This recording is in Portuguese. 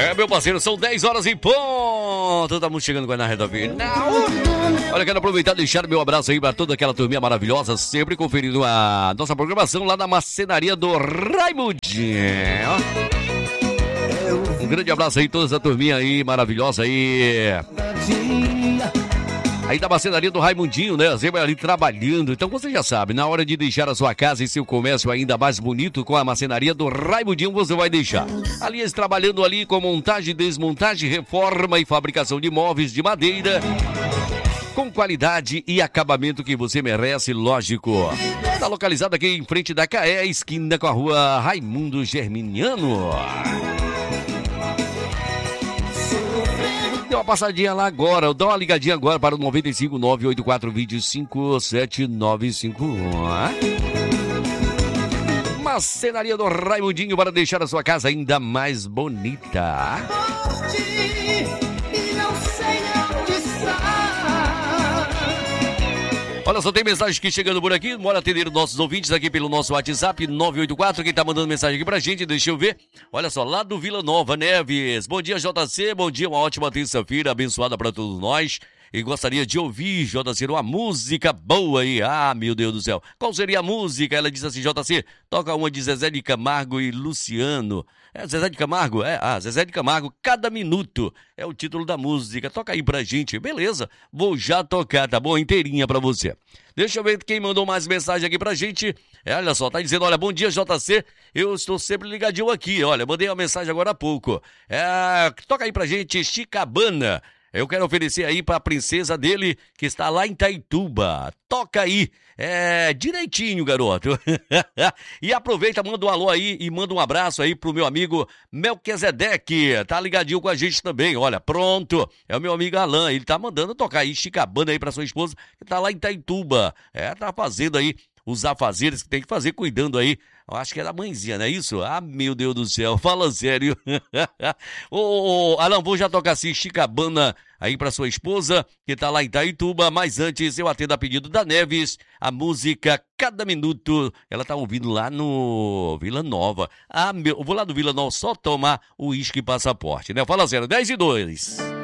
Meu parceiro, são 10 horas em ponto. Estamos chegando na reta final. Olha, quero aproveitar e deixar meu abraço aí para toda aquela turminha maravilhosa, sempre conferindo a nossa programação lá na marcenaria do Raimundinho. Um grande abraço aí, toda essa turminha aí maravilhosa aí. Aí da marcenaria do Raimundinho, né? Sempre ali trabalhando. Então você já sabe, na hora de deixar a sua casa e seu comércio ainda mais bonito com a marcenaria do Raimundinho, você vai deixar. Ali eles trabalhando ali com montagem, desmontagem, reforma e fabricação de móveis de madeira. Com qualidade e acabamento que você merece, lógico. Está localizado aqui em frente da CAE, esquina com a rua Raimundo Germiniano. Dê uma passadinha lá agora, dá uma ligadinha agora para o 95984257951. Marcenaria do Raimundinho para deixar a sua casa ainda mais bonita. Olha só, tem mensagem aqui chegando por aqui. Bora atender os nossos ouvintes aqui pelo nosso WhatsApp 984. Quem tá mandando mensagem aqui pra gente, deixa eu ver. Olha só, lá do Vila Nova, Neves. Bom dia, JC. Bom dia, uma ótima terça-feira abençoada pra todos nós. E gostaria de ouvir, JC, uma música boa aí. Ah, meu Deus do céu. Qual seria a música? Ela disse assim, JC, toca uma de Zezé de Camargo e Luciano. É Zezé de Camargo? Zezé de Camargo, Cada Minuto. É o título da música. Toca aí pra gente. Beleza, vou já tocar, tá bom? Inteirinha pra você. Deixa eu ver quem mandou mais mensagem aqui pra gente. Olha só, tá dizendo, olha, bom dia, JC. Eu estou sempre ligadinho aqui. Olha, mandei uma mensagem agora há pouco. Toca aí pra gente, Chicabana. Eu quero oferecer aí pra princesa dele, que está lá em Itaituba. Toca aí. Direitinho, garoto. E aproveita, manda um alô aí e manda um abraço aí pro meu amigo Melquisedeque. Tá ligadinho com a gente também. Olha, pronto. É o meu amigo Alan. Ele tá mandando tocar aí Chicabana aí pra sua esposa, que tá lá em Itaituba. Tá fazendo aí os afazeres que tem que fazer, cuidando aí. Eu acho que é da mãezinha, não é isso? Ah, meu Deus do céu, fala sério. Alan, vou já tocar assim, Chicabana aí pra sua esposa, que tá lá em Itaituba, mas antes eu atendo a pedido da Neves, a música Cada Minuto, ela tá ouvindo lá no Vila Nova. Eu vou lá no Vila Nova só tomar o uísque passaporte, né? Fala sério, 10 e 2.